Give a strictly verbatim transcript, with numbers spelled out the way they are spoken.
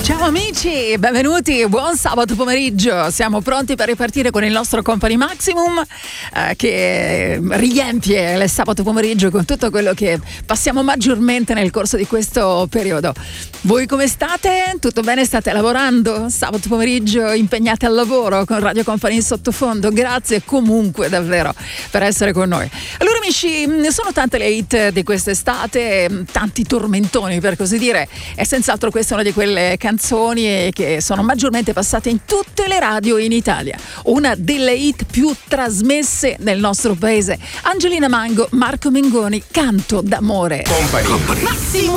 Ciao amici, benvenuti, buon sabato pomeriggio. Siamo pronti per ripartire con il nostro Company Maximum eh, che riempie il sabato pomeriggio con tutto quello che passiamo maggiormente nel corso di questo periodo. Voi come state? Tutto bene? State lavorando? Sabato pomeriggio impegnati al lavoro con Radio Company in sottofondo? Grazie comunque davvero per essere con noi. Allora amici, sono tante le hit di quest'estate, tanti tormentoni per così dire, e senz'altro questa è una di quelle canzoni che sono maggiormente passate in tutte le radio in Italia, una delle hit più trasmesse nel nostro paese. Angelina Mango, Marco Mengoni, Canto d'amore. Company. Company.